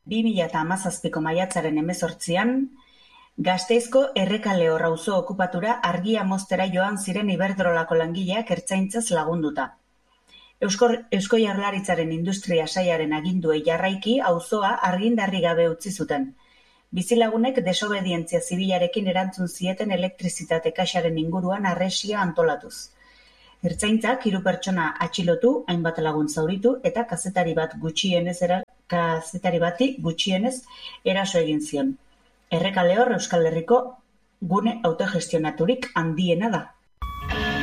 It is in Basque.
2017ko maiatzaren 18an, Gasteizko Errekalehor auzo okupatura argia moztera joan ziren Iberdrolako langileak ertzaintzaz lagunduta. Eusko Jaurlaritzaren industria sailaren aginduei jarraiki auzoa argindarri gabe utzi zuten. Bizilagunek desobedientzia zibilarekin erantzun zieten elektrizitate kaxaren inguruan arresia antolatuz. Ertzaintzak 3 pertsona atxilotu, hainbat lagun zauritu eta kazetari bati gutxienez eraso egin zion. Errekalehor Euskal Herriko gune autogestionaturik handiena da.